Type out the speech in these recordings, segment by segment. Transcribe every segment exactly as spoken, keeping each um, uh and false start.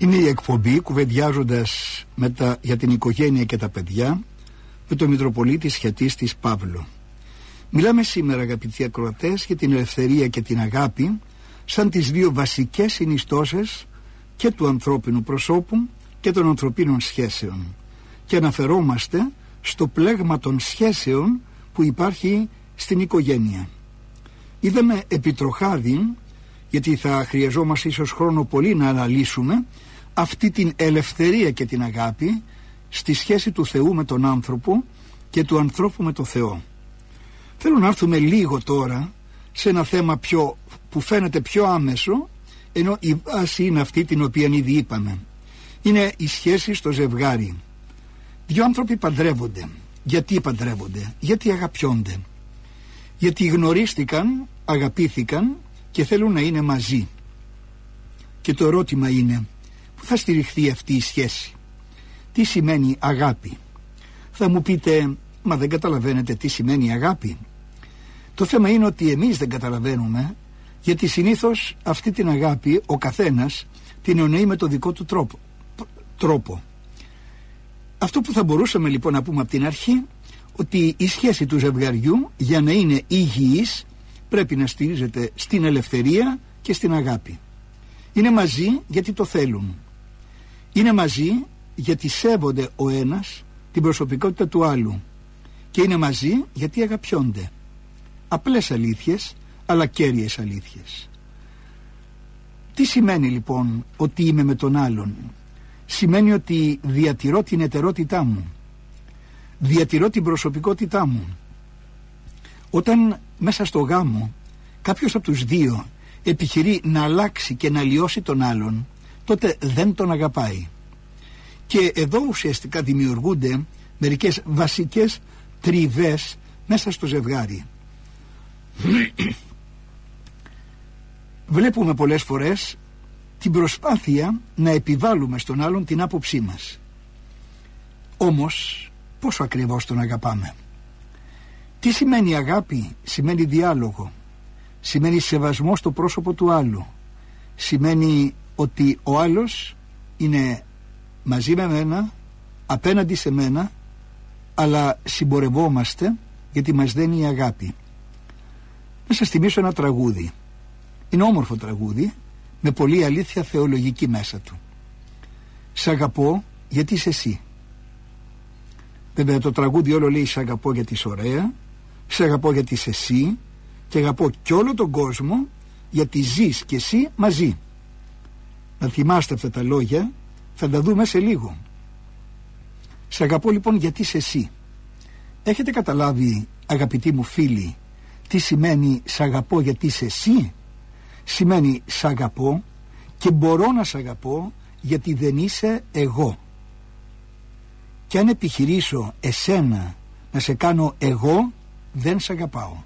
Είναι η εκπομπή κουβεντιάζοντας με τα, για την οικογένεια και τα παιδιά με τον Μητροπολίτη Σχετίστης Παύλο. Μιλάμε σήμερα, αγαπητοί ακροατές, για την ελευθερία και την αγάπη σαν τις δύο βασικές συνιστώσεις και του ανθρώπινου προσώπου και των ανθρωπίνων σχέσεων, και αναφερόμαστε στο πλέγμα των σχέσεων που υπάρχει στην οικογένεια. Είδαμε επιτροχάδιν, γιατί θα χρειαζόμαστε ίσως χρόνο πολύ να αναλύσουμε αυτή την ελευθερία και την αγάπη στη σχέση του Θεού με τον άνθρωπο και του ανθρώπου με το Θεό. Θέλω να έρθουμε λίγο τώρα σε ένα θέμα πιο, που φαίνεται πιο άμεσο, ενώ η βάση είναι αυτή την οποία ήδη είπαμε. Είναι η σχέση στο ζευγάρι. Δύο άνθρωποι παντρεύονται. Γιατί παντρεύονται? Γιατί αγαπιόνται. Γιατί γνωρίστηκαν, αγαπήθηκαν και θέλουν να είναι μαζί. Και το ερώτημα είναι, πού θα στηριχθεί αυτή η σχέση? Τι σημαίνει αγάπη? Θα μου πείτε, μα δεν καταλαβαίνετε τι σημαίνει αγάπη? Το θέμα είναι ότι εμείς δεν καταλαβαίνουμε, γιατί συνήθως αυτή την αγάπη ο καθένας την εννοεί με το δικό του τρόπο. τρόπο. Αυτό που θα μπορούσαμε λοιπόν να πούμε από την αρχή, ότι η σχέση του ζευγαριού για να είναι υγιής πρέπει να στηρίζεται στην ελευθερία και στην αγάπη. Είναι μαζί γιατί το θέλουν. Είναι μαζί γιατί σέβονται ο ένας την προσωπικότητα του άλλου. Και είναι μαζί γιατί αγαπιόνται. Απλές αλήθειες, αλλά κέρυες αλήθειες. Τι σημαίνει λοιπόν ότι είμαι με τον άλλον? Σημαίνει ότι διατηρώ την εταιρότητά μου, διατηρώ την προσωπικότητά μου. Όταν μέσα στο γάμο κάποιος από τους δύο επιχειρεί να αλλάξει και να αλλοιώσει τον άλλον, τότε δεν τον αγαπάει. Και εδώ ουσιαστικά δημιουργούνται μερικές βασικές τριβές μέσα στο ζευγάρι. Βλέπουμε πολλές φορές την προσπάθεια να επιβάλλουμε στον άλλον την άποψή μας. Όμως πόσο ακριβώς τον αγαπάμε? Τι σημαίνει αγάπη? Σημαίνει διάλογο, σημαίνει σεβασμό στο πρόσωπο του άλλου, σημαίνει ότι ο άλλος είναι μαζί με μένα, απέναντι σε μένα, αλλά συμπορευόμαστε γιατί μας δένει η αγάπη. Να σας θυμίσω ένα τραγούδι. Είναι όμορφο τραγούδι, με πολλή αλήθεια θεολογική μέσα του. Σ' αγαπώ γιατί είσαι εσύ. Βέβαια το τραγούδι όλο λέει σ' αγαπώ γιατί είσαι ωραία, σ' αγαπώ γιατί είσαι εσύ, και αγαπώ κι όλο τον κόσμο γιατί ζεις κι εσύ μαζί. Να θυμάστε αυτά τα λόγια, θα τα δούμε σε λίγο. Σ' αγαπώ λοιπόν γιατί είσαι εσύ. Έχετε καταλάβει, αγαπητοί μου φίλοι, τι σημαίνει σ' αγαπώ γιατί είσαι εσύ? Σημαίνει σ' αγαπώ και μπορώ να σ' αγαπώ γιατί δεν είσαι εγώ. Και αν επιχειρήσω εσένα να σε κάνω εγώ, δεν σ' αγαπάω.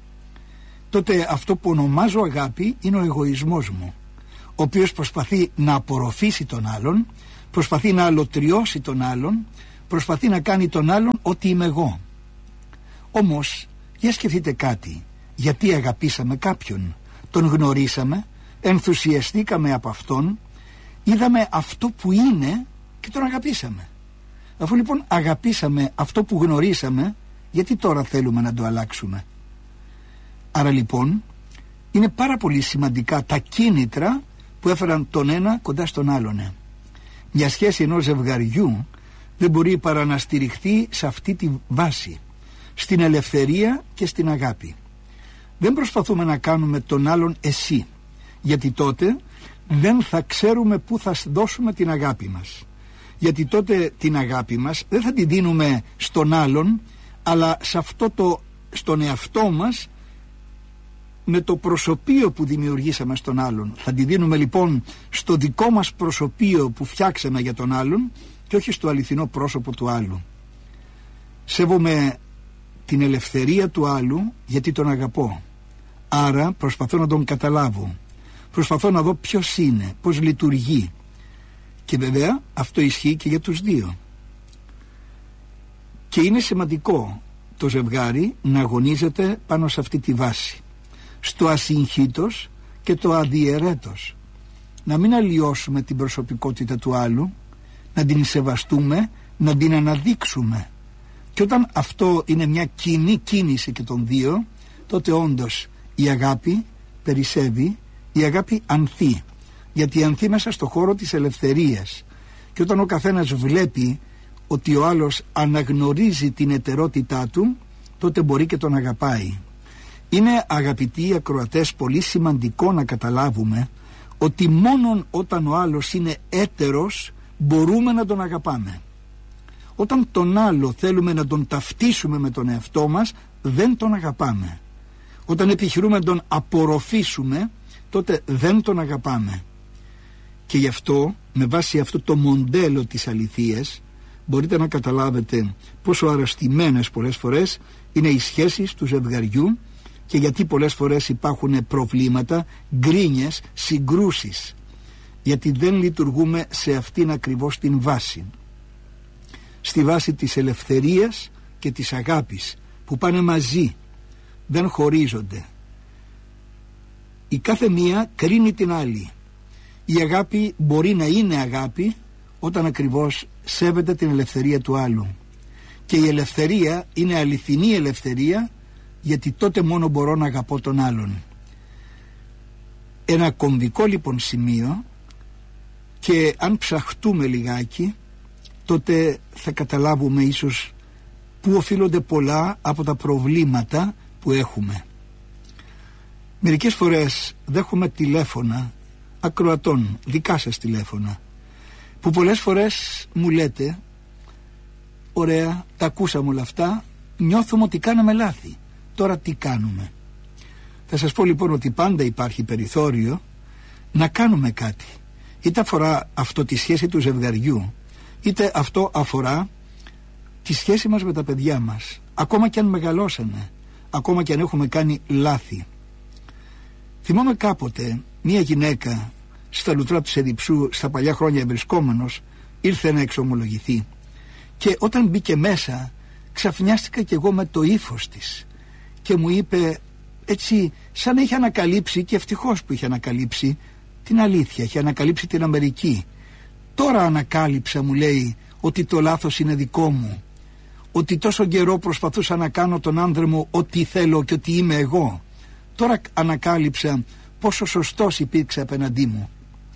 Τότε αυτό που ονομάζω αγάπη είναι ο εγωισμός μου, ο οποίος προσπαθεί να απορροφήσει τον άλλον, προσπαθεί να αλωτριώσει τον άλλον, προσπαθεί να κάνει τον άλλον ό,τι είμαι εγώ. Όμως για σκεφτείτε κάτι, γιατί αγαπήσαμε κάποιον? Τον γνωρίσαμε, ενθουσιαστήκαμε από αυτόν, είδαμε αυτό που είναι και τον αγαπήσαμε. Αφού λοιπόν αγαπήσαμε αυτό που γνωρίσαμε, γιατί τώρα θέλουμε να το αλλάξουμε? Άρα λοιπόν είναι πάρα πολύ σημαντικά τα κίνητρα που έφεραν τον ένα κοντά στον άλλον. Μια σχέση ενός ζευγαριού δεν μπορεί παρά να στηριχθεί σε αυτή τη βάση, στην ελευθερία και στην αγάπη. Δεν προσπαθούμε να κάνουμε τον άλλον εσύ, γιατί τότε δεν θα ξέρουμε πού θα δώσουμε την αγάπη μας. Γιατί τότε την αγάπη μας δεν θα την δίνουμε στον άλλον, αλλά σε αυτό το, στον εαυτό μας, με το προσωπείο που δημιουργήσαμε στον άλλον. Θα τη δίνουμε λοιπόν στο δικό μας προσωπείο που φτιάξαμε για τον άλλον και όχι στο αληθινό πρόσωπο του άλλου. Σέβομαι την ελευθερία του άλλου γιατί τον αγαπώ. Άρα προσπαθώ να τον καταλάβω. Προσπαθώ να δω ποιος είναι, πώς λειτουργεί. Και βέβαια αυτό ισχύει και για τους δύο. Και είναι σημαντικό το ζευγάρι να αγωνίζεται πάνω σε αυτή τη βάση, στο ασυγχύτως και το αδιαιρέτως. να μην αλλοιώσουμε την προσωπικότητα του άλλου, να την σεβαστούμε, να την αναδείξουμε. Και όταν αυτό είναι μια κοινή κίνηση και των δύο, τότε όντως η αγάπη περισσεύει, η αγάπη ανθεί. Γιατί ανθεί μέσα στο χώρο της ελευθερίας. Και όταν ο καθένας βλέπει ότι ο άλλος αναγνωρίζει την εταιρότητά του, τότε μπορεί και τον αγαπάει. Είναι, αγαπητοί ακροατές, πολύ σημαντικό να καταλάβουμε ότι μόνον όταν ο άλλος είναι έτερος μπορούμε να τον αγαπάμε. Όταν τον άλλο θέλουμε να τον ταυτίσουμε με τον εαυτό μας, δεν τον αγαπάμε. Όταν επιχειρούμε να τον απορροφήσουμε, τότε δεν τον αγαπάμε. Και γι' αυτό, με βάση αυτό το μοντέλο της αληθείας, μπορείτε να καταλάβετε πόσο αρρωστημένες πολλές φορές είναι οι σχέσεις του ζευγαριού και γιατί πολλές φορές υπάρχουν προβλήματα, γκρίνιες, συγκρούσεις. Γιατί δεν λειτουργούμε σε αυτήν ακριβώς την βάση. Στη βάση της ελευθερίας και της αγάπης που πάνε μαζί, δεν χωρίζονται. Η κάθε μία κρίνει την άλλη. Η αγάπη μπορεί να είναι αγάπη όταν ακριβώς σέβεται την ελευθερία του άλλου. Και η ελευθερία είναι αληθινή ελευθερία, γιατί τότε μόνο μπορώ να αγαπώ τον άλλον. Ένα κομβικό λοιπόν σημείο, και αν ψαχτούμε λιγάκι, τότε θα καταλάβουμε ίσως πού οφείλονται πολλά από τα προβλήματα που έχουμε. Μερικές φορές δέχομαι τηλέφωνα ακροατών, δικά σας τηλέφωνα, που πολλές φορές μου λέτε, ωραία, τα ακούσαμε όλα αυτά, νιώθουμε ότι κάναμε λάθη, τώρα τι κάνουμε? Θα σας πω λοιπόν ότι πάντα υπάρχει περιθώριο να κάνουμε κάτι. Είτε αφορά αυτό τη σχέση του ζευγαριού, είτε αυτό αφορά τη σχέση μας με τα παιδιά μας, ακόμα και αν μεγαλώσανε, ακόμα και αν έχουμε κάνει λάθη. Θυμάμαι κάποτε μία γυναίκα στα λουτρά του Σεδιψού, στα παλιά χρόνια βρισκόμενος, ήρθε να εξομολογηθεί, και όταν μπήκε μέσα ξαφνιάστηκα κι εγώ με το ύφος της και μου είπε έτσι σαν να είχε ανακαλύψει, και ευτυχώς που είχε ανακαλύψει την αλήθεια, είχε ανακαλύψει την Αμερική. Τώρα ανακάλυψα, μου λέει, ότι το λάθος είναι δικό μου, ότι τόσο καιρό προσπαθούσα να κάνω τον άντρα μου ό,τι θέλω και ότι είμαι εγώ. Τώρα ανακάλυψα πόσο σωστός υπήρξε απέναντί μου.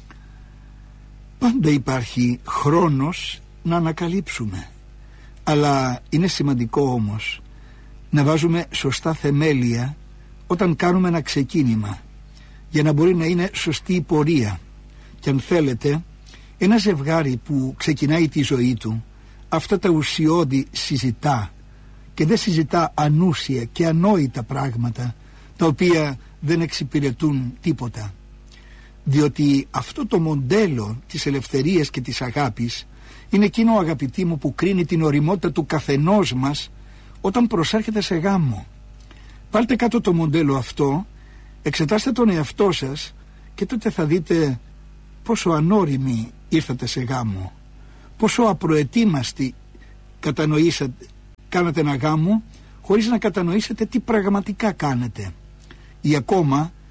Πάντα υπάρχει χρόνος να ανακαλύψουμε, αλλά είναι σημαντικό όμως να βάζουμε σωστά θεμέλια όταν κάνουμε ένα ξεκίνημα, για να μπορεί να είναι σωστή η πορεία. Και αν θέλετε, ένα ζευγάρι που ξεκινάει τη ζωή του, αυτά τα ουσιώδη συζητά, και δεν συζητά ανούσια και ανόητα πράγματα τα οποία δεν εξυπηρετούν τίποτα. Διότι αυτό το μοντέλο της ελευθερίας και της αγάπης είναι εκείνο, αγαπητοί μου, που κρίνει την ωριμότητα του καθενός μας όταν προσέρχεται σε γάμο. Βάλτε κάτω το μοντέλο αυτό, εξετάστε τον εαυτό σας και τότε θα δείτε πόσο ανώριμοι ήρθατε σε γάμο, πόσο απροετοίμαστοι κατανοήσατε, κάνατε ένα γάμο χωρίς να κατανοήσετε τι πραγματικά κάνετε, ή ακόμα